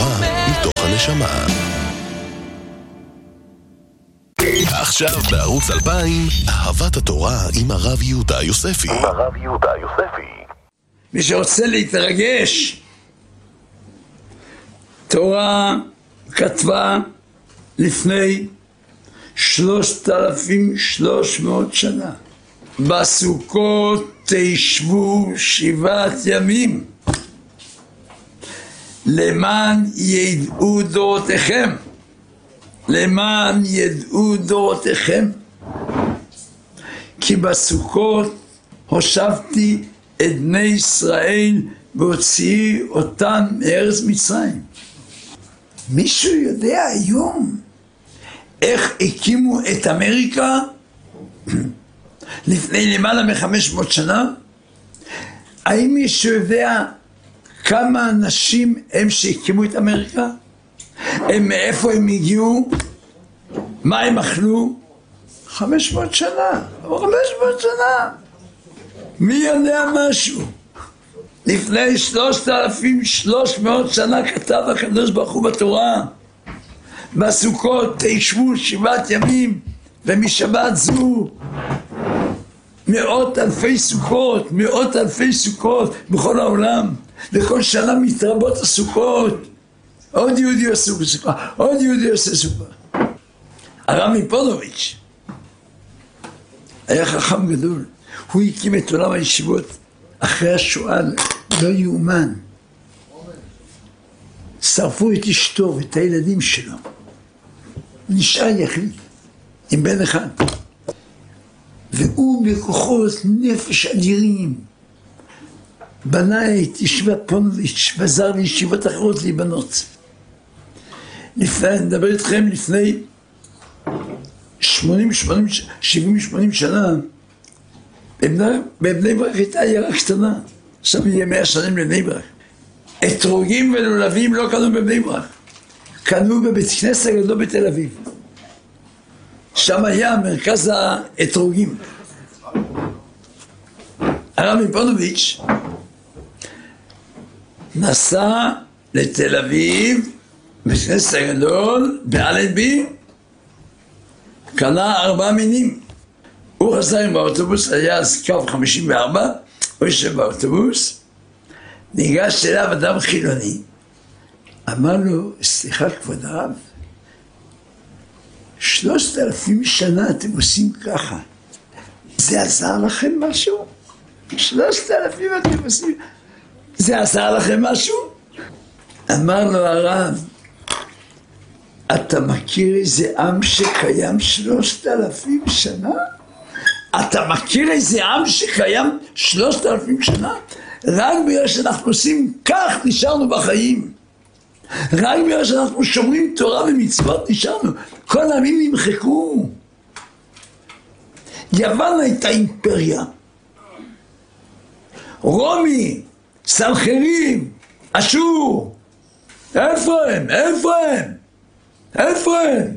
התורה מתוך הנשמה. עכשיו בערוץ 2000, אהבת התורה עם הרב יהודה יוספי. מי שרוצה להתרגש, תורה כתבה לפני 3,300 שנה. בסוכות תשבו 7 ימים, למען ידעו דורותיכם. למען ידעו דורותיכם. כי בסוכות הושבתי את בני ישראל והוציאי אותם מארץ מצרים. מישהו יודע היום איך הקימו את אמריקה לפני למעלה מ-500 שנה? האם מישהו יודע כמה אנשים הם שהקימו את אמריקה? מאיפה הם הגיעו? מה הם אכלו? 500 שנה. 500 שנה. מי יודע משהו? לפני 3,300 שנה כתב הקדוש ברוך הוא בתורה, בסוכות תשבו 7 ימים, ומשבת זו 100,000 סוכות, 100,000 סוכות בכל העולם, וכל שנה מתרבות הסוכות. עוד יהודי עושה סוכה, עוד יהודי עושה סוכה. הרב מפונוביץ' היה חכם גדול. הוא הקים את עולם הישיבות אחרי השואה, לא יאומן. שרפו את אשתו ואת הילדים שלו. נשאר יחיד עם בן אחד. והוא בכוחות נפש אדירים בנה את ישיבת פונוביץ' ועזר לישיבות אחרות להיבנות. אני מדבר איתכם לפני 70-80 שנה, בבני ברק הייתה עיירה קטנה, עכשיו יהיה 100 שנים לבני ברק. אתרוגים ולולבים לא קנו בבני ברק, קנו בבית כנסת הגדול בתל אביב. שם היה מרכז האתרוגים. הרב מפונוביץ' נסע לתל אביב, בית כנסת הגדול, באלנבי, קנה 4 מינים. הוא חזר עם האוטובוס, היה אז קו 54, הוא יושב באוטובוס, ניגש אליו אדם חילוני, אמר לו, סליחה כבוד הרב, 3,000 שנה אתם עושים ככה, זה עזר לכם משהו? 3,000 אתם עושים, זה עזר לכם משהו? אמר לו הרב, אתה מכיר איזה עם שקיים 3,000 שנה? אתה מכיר איזה עם שקיים 3,000 שנה? רק בגלל שאנחנו עושים כך נשארנו בחיים. רק בגלל שאנחנו שומרים תורה ומצוות נשארנו. כל העמים נמחקו. יוון הייתה אימפריה. רומי, סנחריב, אשור. איפה הם? איפה הם? איפה הם?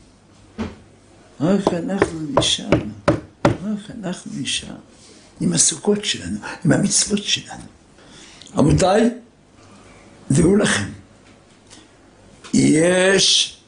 רק אנחנו נשארנו. רק אנחנו נשארנו. עם הסוכות שלנו, עם המצוות שלנו. רבותיי, דעו לכם, יש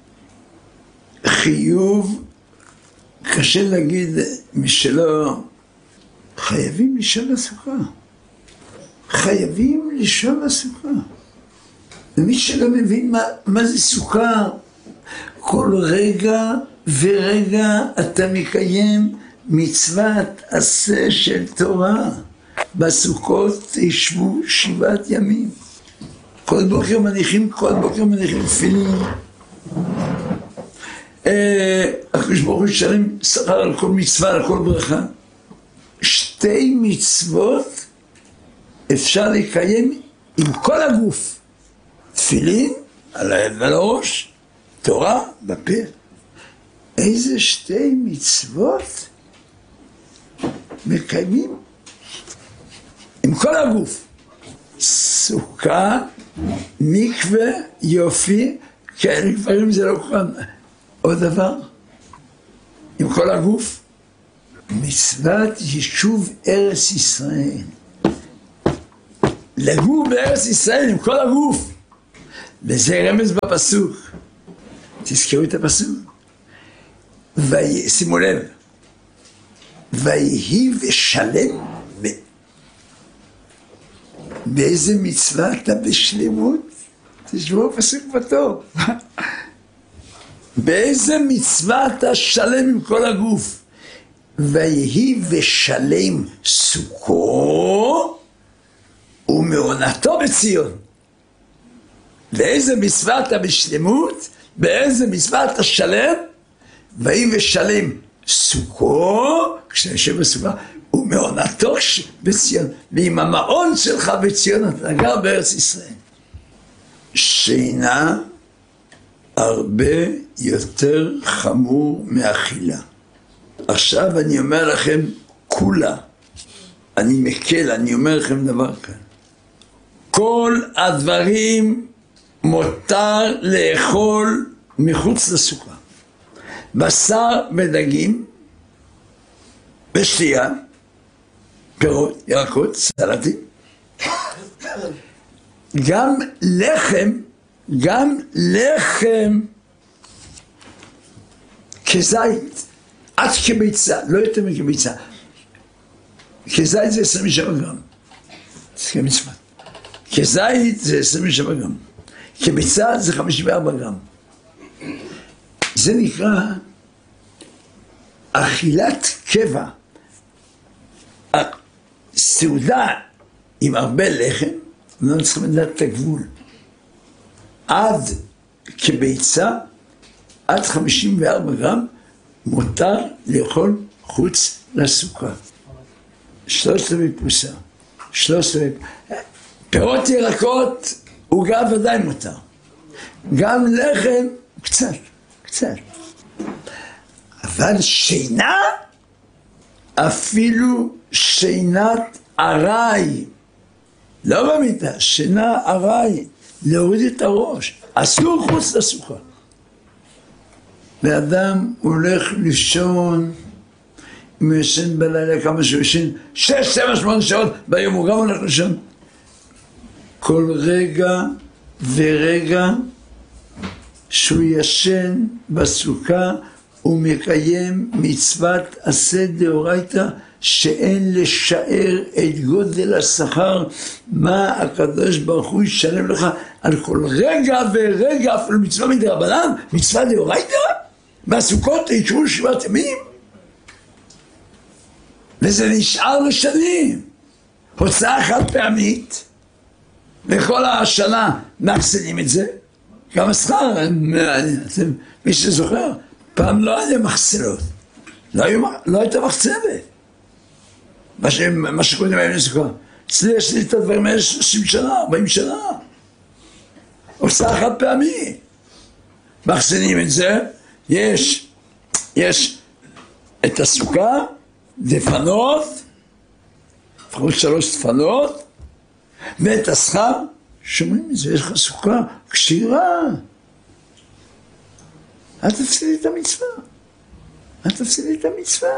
חיוב, קשה להגיד משלא, חייבים לישון לסוכה. חייבים לישון לסוכה. ומי שלא מבין מה זה סוכה, כל רגע ורגע אתה מקיים מצוות עשה של תורה. בסוכות תשבו 7 ימים. כל בוקר מניחים תפילין. הקדוש ברוך הוא ישלם שכר על כל מצווה, על כל ברכה. 2 מצוות אפשר לקיים עם כל הגוף. תפילין על היד ועל הראש, תורה בפה. איזה 2 מצוות מקיימים עם כל הגוף? סוכה, מקווה, יופי, כן, דברים זה לא כאן. עוד דבר, עם כל הגוף, מצוות יישוב ארץ ישראל. לגור בארץ ישראל עם כל הגוף. וזה רמז בפסוק. תזכרו את הפסוק. שימו לב. ויהי ושלם. באיזה מצווה אתה בשלמות? תשמעו פסוק בטוב. באיזה מצווה אתה שלם עם כל הגוף? ויהי ושלם סוכו ומעונתו בציון. באיזה מצווה אתה בשלמות? באיזה מצווה אתה שלם? ויהי ושלם סוכו, כשאתה יושב בסוכה, ומעונתו בציון. ועם המעון שלך בציון אתה גר בארץ ישראל. שינה הרבה יותר חמור מאכילה. עכשיו אני אומר לכם כולה, אני מקל, אני אומר לכם דבר כאן. כל הדברים מותר לאכול מחוץ לסוכה. בשר ודגים, ושתייה, פירות, ירקות, סלטים. גם לחם כזית, עד כביצה, לא יותר מכביצה. כזית זה 27 גרם. זה מצוות. כזית זה 27 גרם. כביצה זה 54 גרם. זה נקרא אכילת קבע. סעודה עם הרבה לחם, לא צריכים לדעת את הגבול. עד כביצה, עד 54 גרם, מותר לאכול חוץ לסוכה. 3 פרוסה. 3 פירות ירקות, עוגה ודאי מותר. גם לחם, קצת. אבל שינה, אפילו שינת ארעי, לא במיטה, שינה ארעי, להוריד את הראש, אסור חוץ לסוכה. ואדם הולך לישון, אם הוא ישן בלילה כמה שהוא ישן, 6, 7, 8 שעות, ביום הוא גם הולך לישון. כל רגע ורגע שהוא ישן בסוכה, הוא מקיים מצוות עשה דאורייתא, שאין לשער את גודל השכר, מה הקדוש ברוך הוא ישלם לך על כל רגע ורגע, אפילו מצווה מדרבנן, מצווה דאורייתא, בסוכות יקראו 7 ימים, וזה נשאר לשנים, הוצאה חד פעמית, וכל השנה מאחסנים את זה, גם השכר, מי שזוכר, פעם לא היה מחסנות, לא הייתה מחצבת, מה שקודם היה לסוכה. אצלי יש לי את הדברים האלה 30 שנה, 40 שנה, הוצאה חד פעמי, מאחסנים את זה, יש את הסוכה, דפנות, לפחות 3 דפנות, ואת השכר, שומעים את זה, יש לך סוכה קשירה, אל תפסידי את המצווה.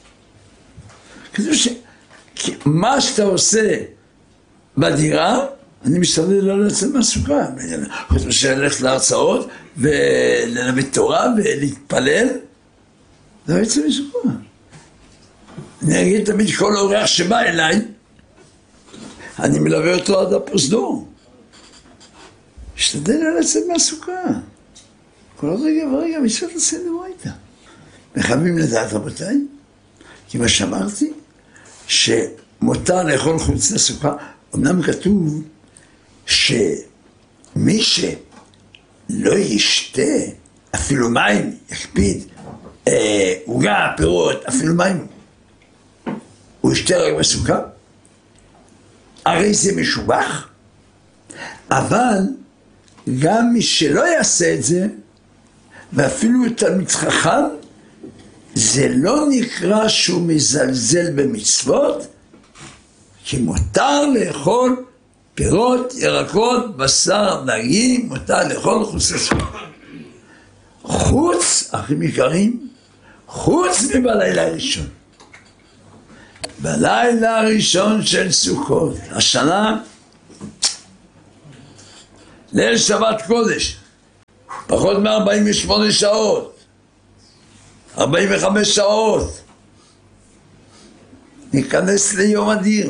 מה שאתה עושה בדירה, אני משתדל לא לצאת מהסוכה. חוץ משל ללכת להרצאות וללמד תורה ולהתפלל, לא יצא מסוכה. אני אגיד תמיד כל אורח שבא אליי, אני מלווה אותו עד הפרוזדור. משתדל לא לצאת מהסוכה. כל רגע ורגע מצוות עשה דאורייתא. וחייבים לדעת רבותיי, כי מה שאמרתי, שמותר לאכול חוץ לסוכה, אמנם כתוב שמי שלא ישתה אפילו מים, יקפיד, עוגה, פירות, אפילו מים, הוא ישתה רק בסוכה, הרי זה משובח, אבל גם מי שלא יעשה את זה, ואפילו תלמיד חכם, זה לא נקרא שהוא מזלזל במצוות, כי מותר לאכול פירות, ירקות, בשר, דגים, מותר לאכול חוץ לסוכה. חוץ, אחים יקרים, חוץ מבלילה הראשון. בלילה הראשון של סוכות, השנה, ליל שבת קודש, פחות מ-48 שעות, 45 שעות, ניכנס ליום אדיר.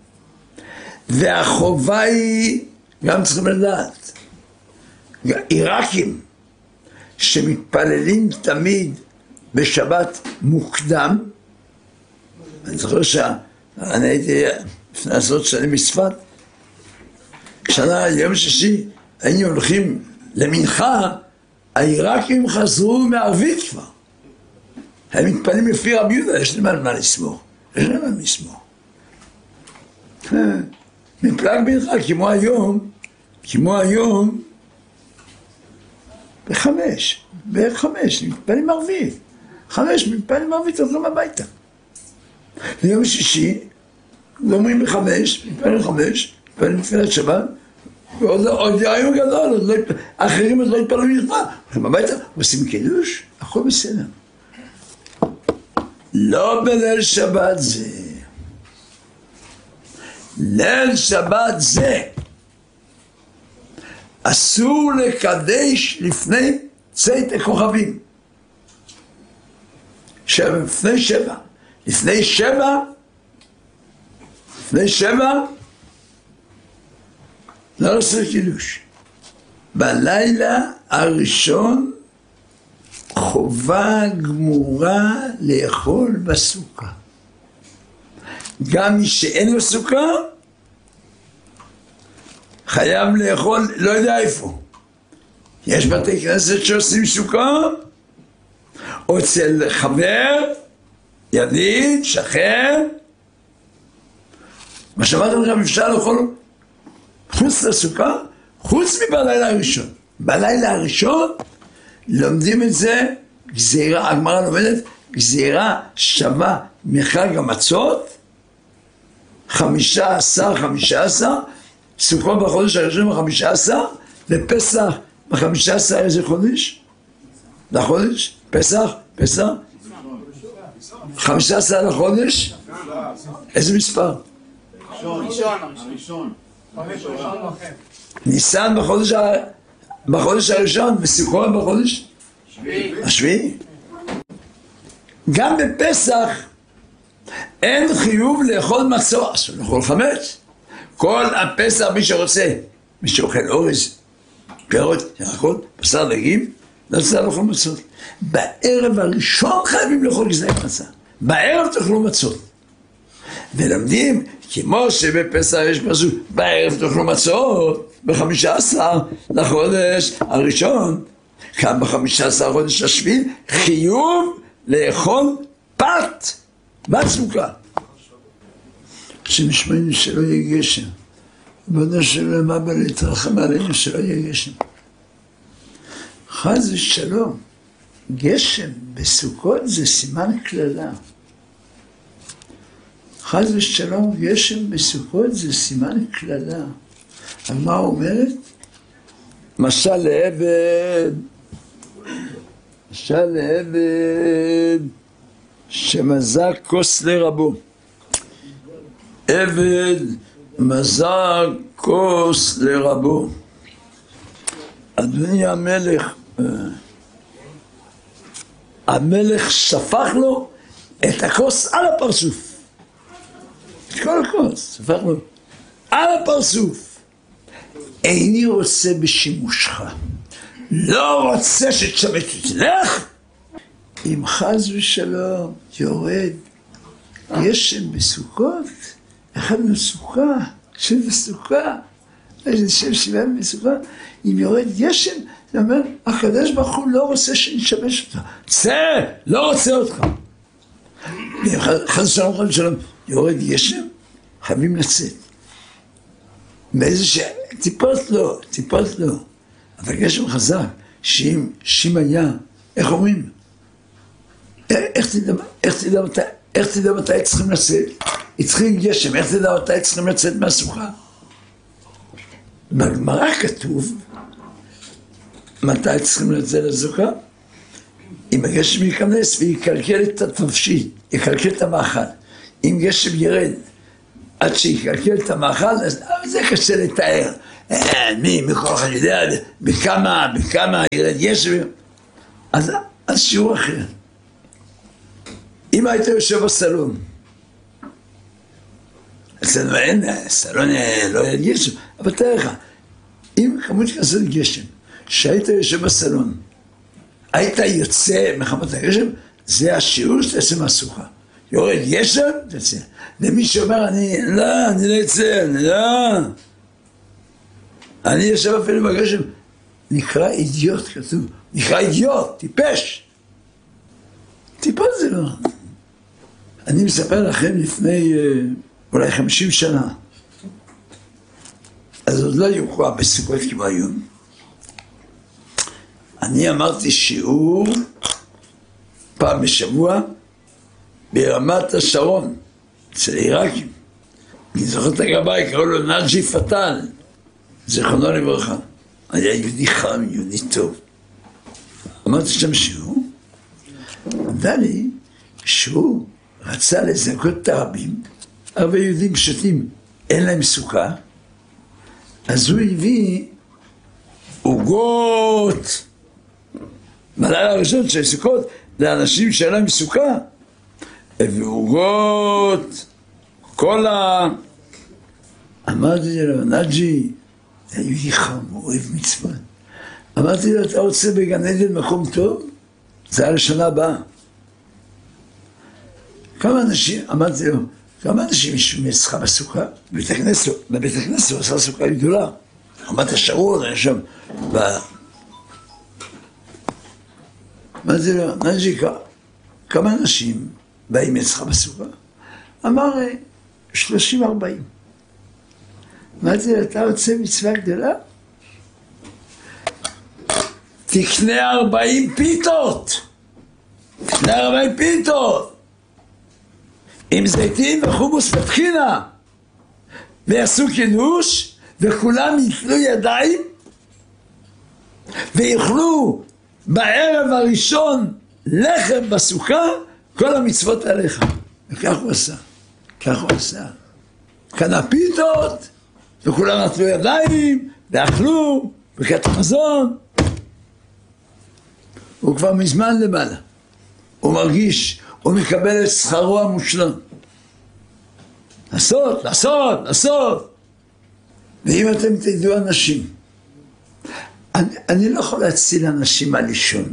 והחובה היא, גם צריכים לדעת, עיראקים שמתפללים תמיד בשבת מוקדם, אני זוכר שאני הייתי לפני 10 שנים מצפת, כשנה יום שישי היינו הולכים למנחה, העיראקים חזרו מערבית כבר. הם מתפללים לפי רבי יהודה, יש להם על מה לסמוך. יש להם על מה לסמוך. מפלג בינך, כמו היום, בערך 5, מתפללים ערבית. 5, מתפללים ערבית, הולכים הביתה. ביום שישי, גומרים ב5, מתפללים 5, מתפללים תפילת שבת, ועוד היום גדול, אחרים עוד לא התפללים נכנע. הולכים הביתה, עושים קידוש, הכל בסדר. לא בליל שבת זה. ליל שבת זה. אסור לקדש לפני צאת הכוכבים. לפני שבע, לא עושה קידוש. בלילה הראשון חובה גמורה לאכול בסוכה. גם מי שאין לו סוכה חייב לאכול, לא יודע איפה. יש בתי כנסת שעושים סוכה, או אצל חבר, ידיד, שכן. מה שאמרתי לכם, אפשר לאכול חוץ לסוכה, חוץ מבלילה הראשון. בלילה הראשון לומדים את זה, גזירה, הגמרא לומדת, גזירה שווה מחג המצות, 15, סוכות בחודש הראשון ב15, ופסח ב15 איזה חודש? לחודש? פסח? 15 לחודש? איזה מספר? ראשון. ניסן בחודש הראשון, וסוכות בחודש? השביעי. גם בפסח אין חיוב לאכול מצות, אסור לאכול חמץ. כל הפסח מי שרוצה, מי שאוכל אורז, פירות, ירקות, בשר דגים, לא צריך לאכול מצות. בערב הראשון חייבים לאכול גזעי מצה. בערב תאכלו מצות. ולמדים, כמו שבפסח יש פסוק, בערב תאכלו מצות, ב15 לחודש הראשון, כאן ב15 לחודש השביעי, חיוב לאכול פת בסוכה. שנשמענו שלא יהיה גשם. בנו שלא מבא להתרחם עלינו שלא יהיה גשם. חס ושלום, גשם בסוכות זה סימן קללה. חס ושלום, גשם בסוכות זה סימן קללה. אבל מה אומרת? משל לעבד שמזג כוס לרבו. עבד מזג כוס לרבו. אדוני המלך שפך לו את הכוס על הפרצוף. את כל הכוס, שפך לו על הפרצוף. איני רוצה בשימושך, לא רוצה שתשמש אותי, לך. אם חס ושלום יורד גשם בסוכות, אכלנו סוכה, שם בסוכה, איזה שם שבעים בסוכה, אם יורד גשם, זה אומר, הקדוש ברוך הוא לא רוצה שנשמש אותך, צא, לא רוצה אותך. חס ושלום, יורד גשם, חייבים לצאת. מאיזה טיפות לא. אבל גשם חזק, שאם היה, איך אומרים? איך תדע מתי צריכים לצאת? צריכים גשם, איך תדע מתי צריכים לצאת מהסוכה? בגמרא כתוב, מתי צריכים לצאת לסוכה? אם הגשם ייכנס ויקלקל את התבשיל, יקלקל את המאכל. אם גשם ירד עד שיקלקל את המאכל, אז זה קשה לתאר. מי כל אחד יודע בכמה ילד יש, אז שיעור אחר. אם היית יושב בסלון, אצלנו אין, סלון לא יהיה גשם, אבל תראה לך, אם כמות כזאת גשם, שהיית יושב בסלון, היית יוצא מחמת הגשם, זה השיעור שתעשה מהסוכה. יורד גשם, תצא. למי שאומר, אני לא יצא, אני יושב אפילו בגשם, נקרא אידיוט, כתוב, נקרא אידיוט, טיפש. טיפש זה לא. אני מספר לכם לפני אולי 50 שנה, אז עוד לא היו כבר בסוכות כמו היום. אני אמרתי שיעור פעם בשבוע ברמת השרון, אצל עיראקים. אני זוכר את הגבאי, קראו לו נג'י פטל, זכרונו לברכה. היה יהודי חם, יהודי טוב. אמרתי שם שיעור, נדע לי שהוא רצה לזכות את הרבים, הרבה יהודים פשוטים, אין להם סוכה, אז הוא הביא עוגות, בלילה הראשון של סוכות, לאנשים שאין להם סוכה, הביא עוגות, קולה. אמרתי לו, נג'י, זה יהודי חם, הוא אוהב מצוות. אמרתי לו, אתה רוצה בגן עדן מקום טוב? זה היה לשנה הבאה. כמה אנשים, אמרתי לו, כמה אנשים ישבו אצלך בסוכה? בבית הכנסת הוא עשה סוכה גדולה. רמת השרון, היה שם אמרתי לו, נג'י, כמה אנשים באים אצלך בסוכה? אמר, 30-40. אמרתי לו, אתה רוצה מצווה גדולה? תקנה 40 פיתות! תקנה 40 פיתות! עם זיתים וחומוס וטחינה, ויעשו כינוש, וכולם יתלו ידיים, ויאכלו בערב הראשון לחם בסוכה, כל המצוות עליך. וכך הוא עשה, קנה פיתות, וכולם נטלו ידיים, ואכלו, וקטע מזון. הוא כבר מזמן למעלה, הוא מרגיש, הוא מקבל את שכרו המושלם. לעשות. ואם אתם תדעו אנשים, אני לא יכול להציל אנשים על לישון.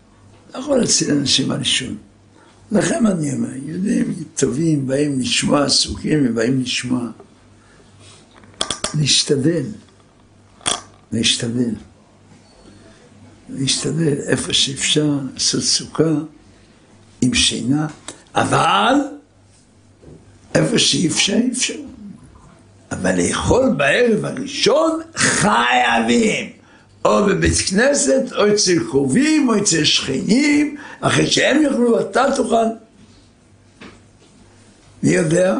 לכם אני אומר, יודעים, טובים, באים לשמוע, עסוקים ובאים לשמוע. להשתדל איפה שאפשר לעשות סוכה עם שינה, אבל איפה שאפשר. אבל לאכול בערב הראשון חייבים, או בבית כנסת, או אצל קרובים, או אצל שכנים, אחרי שהם יאכלו, אתה תאכל. מי יודע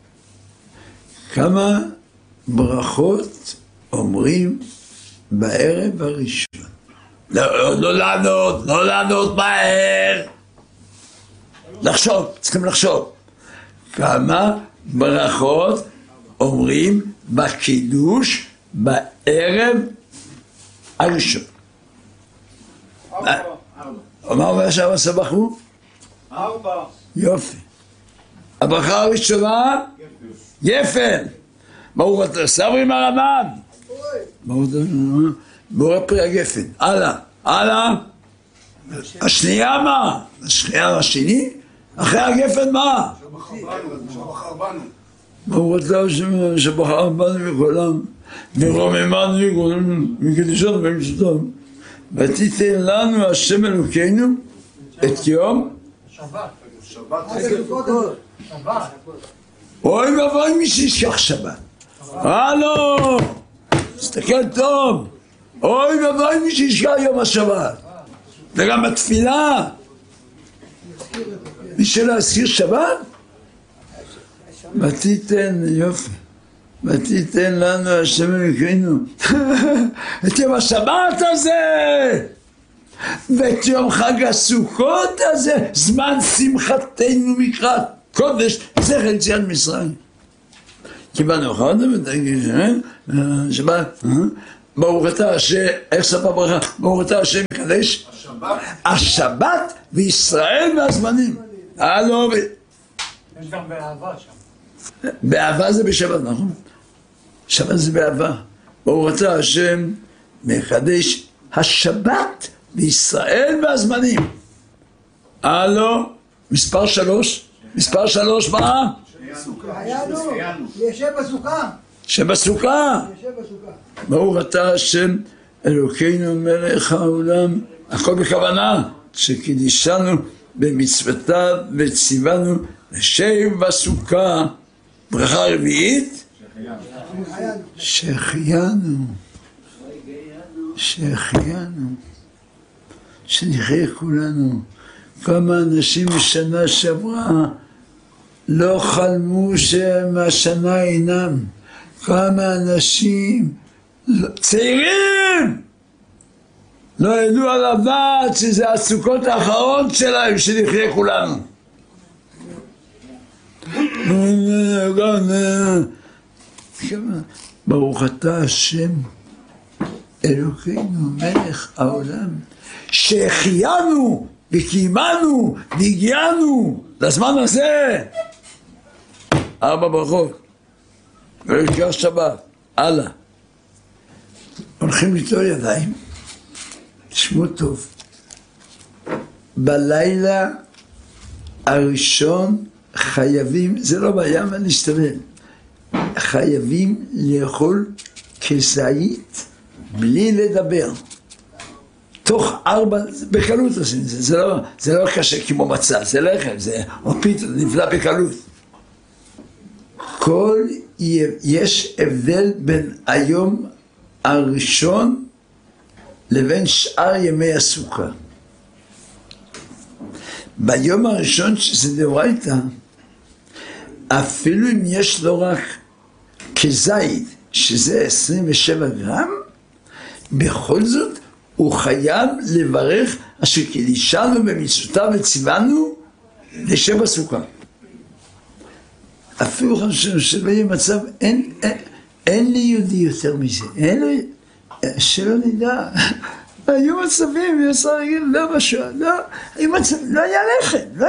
כמה ברכות אומרים בערב הראשון? לא לענות מהר. צריכים לחשוב. כמה ברכות אומרים בקידוש בערב הראשון? 4. מה אומר שם הסבחו? 4. יופי. הברכה הראשונה? גפן. ברוך אתה סברי מהרמב"ם. ברוך פרי הגפן. הלאה. השנייה מה? השני? אחרי הגפן מה? שבחר בנו. ברוך אתה שבחר בנו מכולם, ורוממנו מקדושת ומצוותיו, ותיתן לנו השם אלוקינו את יום שבת. אוי ואבוי מי שישכח שבת. הלו, תסתכל טוב. אוי ואבוי מי שישכח יום השבת. וגם בתפילה מי שלא יזכיר שבת, ותיתן לנו השם אלוקינו את יום השבת הזה ואת יום חג הסוכות הזה, זמן שמחתנו מקראת קודש, זכר יציאת מצרים. קיבלנו אחד, שבת, ברוך אתה השם, איך ספר ברכה? ברוך אתה השם מקדש השבת וישראל והזמנים. הלו, יש גם באהבה שם. באהבה זה בשבת, נכון? שבת זה באהבה. ברוך אתה השם מקדש השבת וישראל והזמנים. הלו, מספר 3. מספר 3 מה? ישב בסוכה. שבסוכה. ישב בסוכה. ברוך אתה השם אלוקינו מלך העולם. הכל בכוונה שקידישנו במצוותיו וציוונו לשב בסוכה. ברכה רביעית שהחיינו שנחיה כולנו. כמה אנשים בשנה שעברה לא חלמו שהשנה אינם. כמה אנשים צעירים לא העלו על הדעת שזה הסוכות האחרון שלהם שנחיה כולנו. ברוך אתה השם אלוקינו מלך העולם שהחיינו וקיימנו והגיענו לזמן הזה. 4 ברכות ולקראת שבת. הלאה, הולכים ליטול ידיים. תשמעו טוב, בלילה הראשון חייבים, זה לא בעיה מה להשתדל, חייבים לאכול כזית בלי לדבר. תוך 4, בקלות עושים את זה, זה לא קשה כמו מצה, זה לחם, זה אופית, זה נפלא בקלות. יש הבדל בין היום הראשון לבין שאר ימי הסוכה. ביום הראשון שזה דאורייתא, אפילו אם יש לו רק כזית, שזה 27 גרם, בכל זאת הוא חייב לברך אשר קידישנו במצוותיו וציוונו לשב בסוכה. אפילו חושב שלא יהיה מצב, אין לי יהודי יותר מזה, שלא נדע. היו מצבים, יצא להגיד, לא בשואה, לא, היו מצבים, לא היה לחם.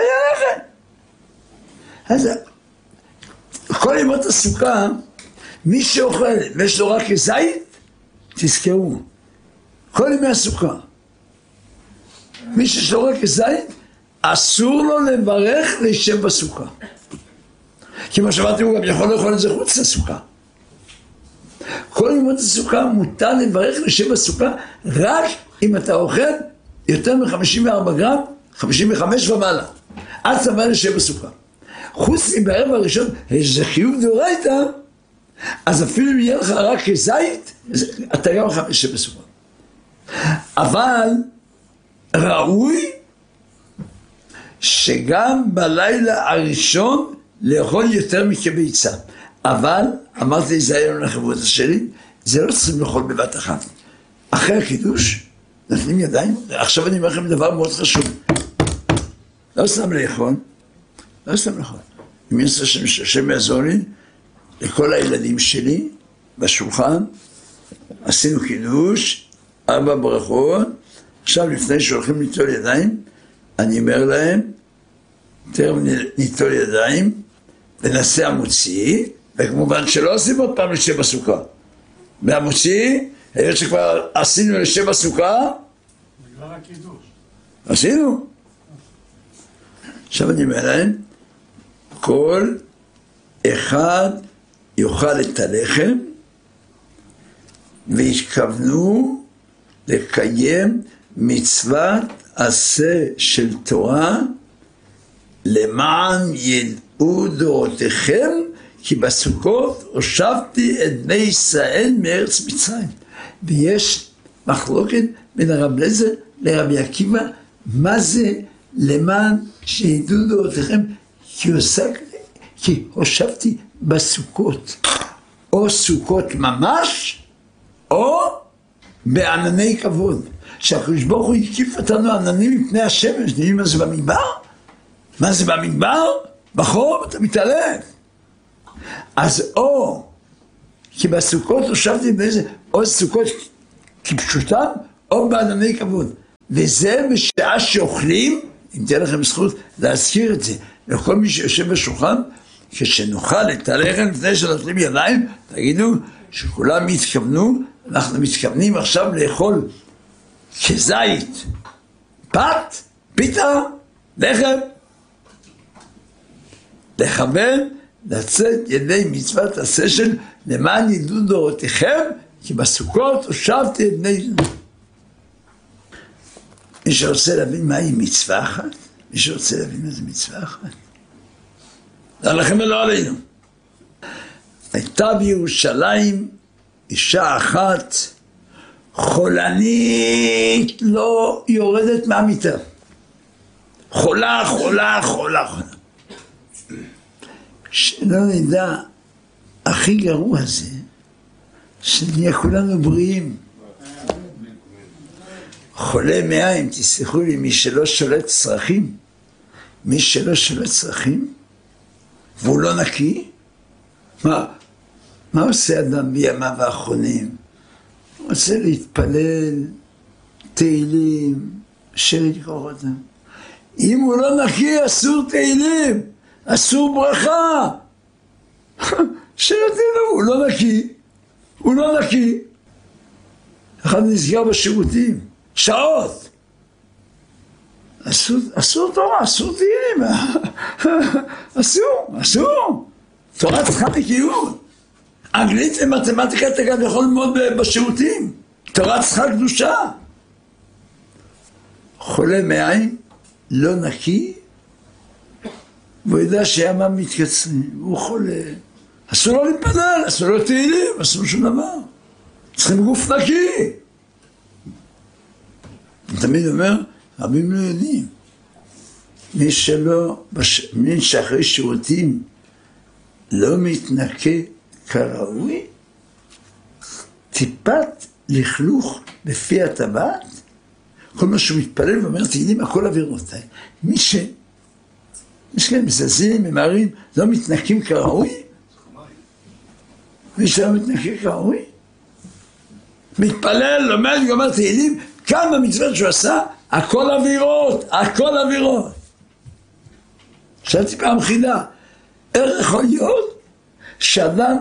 אז כל ימות הסוכה, מי שאוכל ויש לו רק זית, תזכרו, כל ימי הסוכה, מי שיש לו רק זית, אסור לו לברך להישב בסוכה. כי מה שאמרתי, הוא גם יכול לאכול את זה חוץ לסוכה. כל ימות הסוכה מותר לברך להישב בסוכה, רק אם אתה אוכל יותר מ-54 גרם, 55 ומעלה. עד צבא להישב בסוכה. חוץ מבערב הראשון, יש זה חיוב דאורייתא, אז אפילו אם יהיה לך רק זית, אתה גם חייב להישב בסוכה. אבל ראוי שגם בלילה הראשון לאכול יותר מכביצה. אבל, אמרתי זה היום לחברות שלי, זה לא צריכים לאכול בבת אחת. אחרי הקידוש, נותנים ידיים. עכשיו אני אומר לכם דבר מאוד חשוב. לא סתם לאכול. אם יש השם יעזור לי, לכל הילדים שלי, בשולחן, עשינו קידוש, 4 ברכות, עכשיו לפני שהולכים ליטול ידיים, אני אומר להם, תכף ניטול ידיים, ונעשה המוציא, וכמובן שלא עושים עוד פעם לשב בסוכה. והמוציא, היות שכבר עשינו לשב בסוכה, בגלל הקידוש. עשינו. עכשיו אני אומר להם, כל אחד יאכל את הלחם, והתכוונו לקיים מצוות עשה של תורה, למען ידעו דורותיכם, כי בסוכות הושבתי את בני ישראל מארץ מצרים. ויש מחלוקת בין הרב אליעזר לרבי עקיבא, מה זה למען שידעו דורותיכם, כי הושבתי בסוכות, או סוכות ממש, או בענני כבוד. שהקדוש ברוך הוא הקיף אותנו עננים מפני השמש. יודעים מה זה במדבר? מה זה במדבר? בחום אתה מתעלף. אז או כי בסוכות הושבתי באיזה, או סוכות כפשוטם, או בענני כבוד. וזה בשעה שאוכלים, אם תהיה לכם זכות להזכיר את זה, לכל מי שיושב בשולחן, כשנאכל את הלחם לפני שנוטלים ידיים, תגידו שכולם יתכוונו, אנחנו מתכוונים עכשיו לאכול כזית, פת, פיתה, לחם, לכוון, לצאת ידי מצוות עשה של למען ידעו דורותיכם, כי בסוכות הושבתי את בני זוג. מי שרוצה להבין מהי מצווה אחת, מי שרוצה להבין מה זה מצווה אחת, לא לכם ולא עלינו. הייתה בירושלים אישה אחת חולנית, לא יורדת מהמיטה. חולה, חולה, חולה, חולה. שלא נדע, הכי גרוע זה, שנהיה כולנו בריאים. חולה מעיים, תסלחו לי, מי שלא שולט צרכים, מי שלא שולט צרכים, והוא לא נקי, מה עושה אדם בימיו האחרונים? הוא רוצה להתפלל, תהילים, אשר יקרוא אותם. אם הוא לא נקי, אסור תהילים, אסור ברכה. שנתנו, הוא לא נקי, הוא לא נקי. אחד נסגר בשירותים, שעות. אסור תורה, אסור תהילים, אסור. תורה צריכה נקיות. אנגלית ומתמטיקה אתה גם יכול ללמוד בשירותים. תורה צריכה קדושה. חולה מעיים, לא נקי, והוא יודע שימיו מתקצרים, הוא חולה. אסור לו להתפלל, אסור לו תהילים, אסור שום דבר. צריכים גוף נקי. אני תמיד אומר, רבים לא יודעים. מי שאחרי שירותים לא מתנקה כראוי, טיפת לכלוך בפי הטבעת, כל מה שהוא מתפלל ואומר תהילים, הכל עבירות. מי שכן מזזים, ממהרים, לא מתנקים כראוי, מי שלא מתנקה כראוי, מתפלל, לומד, גומר תהילים, כמה מצוות שהוא עשה, הכל עבירות, הכל עבירות. שאלתי פעם חידה, איך יכול להיות שאדם